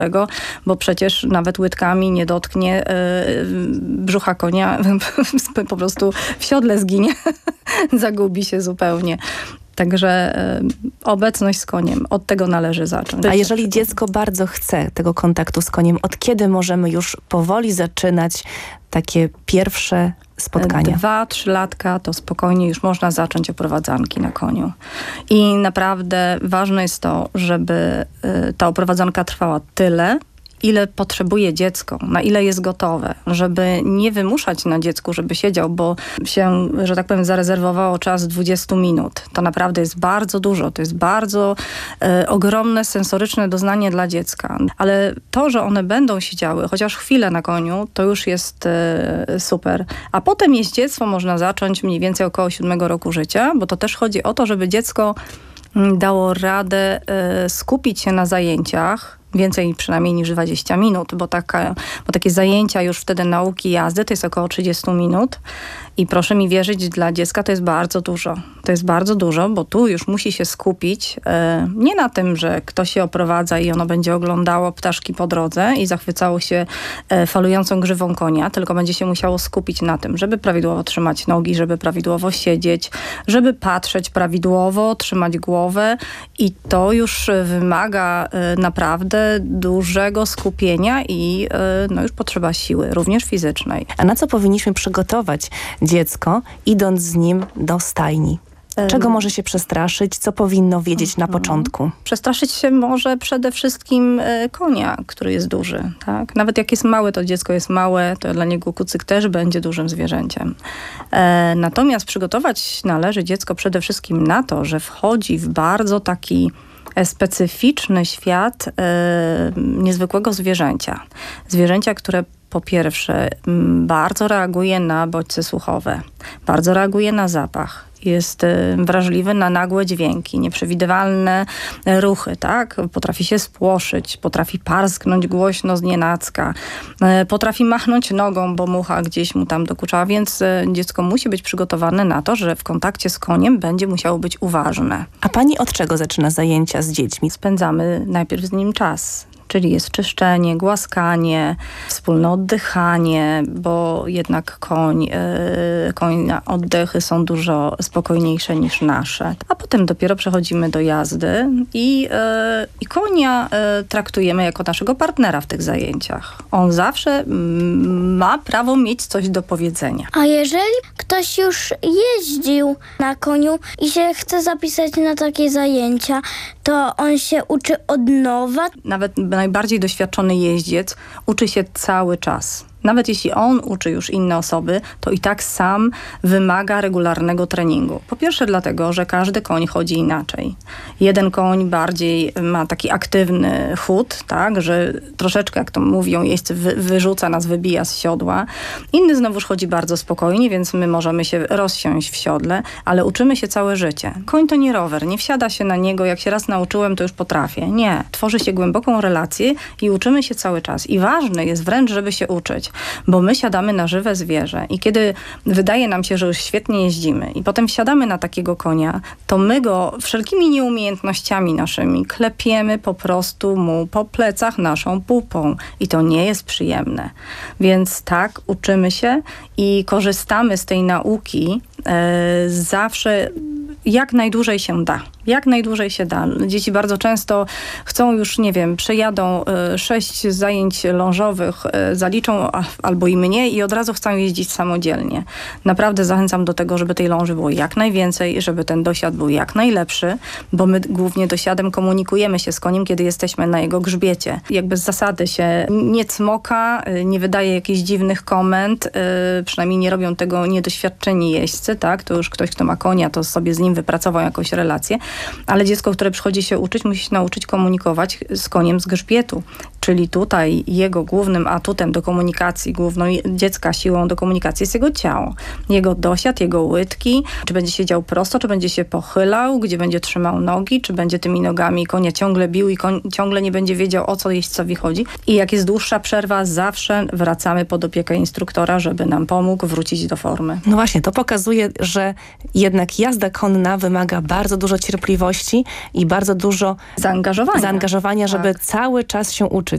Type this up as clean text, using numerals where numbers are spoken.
bo przecież nawet łydkami nie dotknie brzucha konia, po prostu w siodle zginie, zagubi się zupełnie. Także obecność z koniem, od tego należy zacząć. A jeżeli dziecko bardzo chce tego kontaktu z koniem, od kiedy możemy już powoli zaczynać takie pierwsze spotkania? 2-3 latka to spokojnie już można zacząć oprowadzanki na koniu. I naprawdę ważne jest to, żeby ta oprowadzanka trwała tyle, ile potrzebuje dziecko, na ile jest gotowe, żeby nie wymuszać na dziecku, żeby siedział, bo się, że tak powiem, zarezerwowało czas 20 minut. To naprawdę jest bardzo dużo, to jest bardzo ogromne sensoryczne doznanie dla dziecka. Ale to, że one będą siedziały chociaż chwilę na koniu, to już jest super. A potem jeździectwo można zacząć mniej więcej około 7 roku życia, bo to też chodzi o to, żeby dziecko dało radę skupić się na zajęciach, więcej przynajmniej niż 20 minut, bo takie zajęcia już wtedy nauki jazdy to jest około 30 minut i proszę mi wierzyć, dla dziecka to jest bardzo dużo. To jest bardzo dużo, bo tu już musi się skupić nie na tym, że ktoś się oprowadza i ono będzie oglądało ptaszki po drodze i zachwycało się falującą grzywą konia, tylko będzie się musiało skupić na tym, żeby prawidłowo trzymać nogi, żeby prawidłowo siedzieć, żeby patrzeć prawidłowo, trzymać głowę i to już wymaga naprawdę dużego skupienia i już potrzeba siły, również fizycznej. A na co powinniśmy przygotować dziecko, idąc z nim do stajni? Czego może się przestraszyć? Co powinno wiedzieć na początku? Przestraszyć się może przede wszystkim konia, który jest duży. Tak? Nawet jak jest małe, to dziecko jest małe, to dla niego kucyk też będzie dużym zwierzęciem. Natomiast przygotować należy dziecko przede wszystkim na to, że wchodzi w bardzo taki specyficzny świat niezwykłego zwierzęcia. Zwierzęcia, które po pierwsze bardzo reaguje na bodźce słuchowe, bardzo reaguje na zapach. Jest wrażliwy na nagłe dźwięki, nieprzewidywalne ruchy, tak? Potrafi się spłoszyć, potrafi parsknąć głośno znienacka, potrafi machnąć nogą, bo mucha gdzieś mu tam dokuczała, więc dziecko musi być przygotowane na to, że w kontakcie z koniem będzie musiało być uważne. A pani od czego zaczyna zajęcia z dziećmi? Spędzamy najpierw z nim czas. Czyli jest czyszczenie, głaskanie, wspólne oddychanie, bo jednak koń oddechy są dużo spokojniejsze niż nasze. A potem dopiero przechodzimy do jazdy i konia traktujemy jako naszego partnera w tych zajęciach. On zawsze ma prawo mieć coś do powiedzenia. A jeżeli ktoś już jeździł na koniu i się chce zapisać na takie zajęcia, to on się uczy od nowa? Nawet najbardziej doświadczony jeździec uczy się cały czas. Nawet jeśli on uczy już inne osoby, to i tak sam wymaga regularnego treningu. Po pierwsze dlatego, że każdy koń chodzi inaczej. Jeden koń bardziej ma taki aktywny chód, tak, że troszeczkę, jak to mówią, jeźdźcy wyrzuca nas, wybija z siodła. Inny znowuż chodzi bardzo spokojnie, więc my możemy się rozsiąść w siodle, ale uczymy się całe życie. Koń to nie rower, nie wsiada się na niego, jak się raz nauczyłem, to już potrafię. Nie. Tworzy się głęboką relację i uczymy się cały czas. I ważne jest wręcz, żeby się uczyć. Bo my siadamy na żywe zwierzę i kiedy wydaje nam się, że już świetnie jeździmy i potem wsiadamy na takiego konia, to my go wszelkimi nieumiejętnościami naszymi klepiemy po prostu mu po plecach naszą pupą i to nie jest przyjemne. Więc tak, uczymy się i korzystamy z tej nauki zawsze jak najdłużej się da. Jak najdłużej się da. Dzieci bardzo często chcą już, nie wiem, przejadą 6 zajęć lążowych, zaliczą albo i mniej i od razu chcą jeździć samodzielnie. Naprawdę zachęcam do tego, żeby tej ląży było jak najwięcej, żeby ten dosiad był jak najlepszy, bo my głównie dosiadem komunikujemy się z koniem, kiedy jesteśmy na jego grzbiecie. Jakby z zasady się nie cmoka, nie wydaje jakichś dziwnych komend, przynajmniej nie robią tego niedoświadczeni jeźdźcy, tak? To już ktoś, kto ma konia, to sobie z nim wypracował jakąś relację. Ale dziecko, które przychodzi się uczyć, musi się nauczyć komunikować z koniem z grzbietu. Czyli tutaj jego głównym atutem do komunikacji, główną dziecka siłą do komunikacji jest jego ciało. Jego dosiad, jego łydki, czy będzie siedział prosto, czy będzie się pochylał, gdzie będzie trzymał nogi, czy będzie tymi nogami konia ciągle bił i ciągle nie będzie wiedział, o co jeźdźcowi chodzi. I jak jest dłuższa przerwa, zawsze wracamy pod opiekę instruktora, żeby nam pomógł wrócić do formy. No właśnie, to pokazuje, że jednak jazda konna wymaga bardzo dużo cierpliwości i bardzo dużo zaangażowania, żeby cały czas się uczyć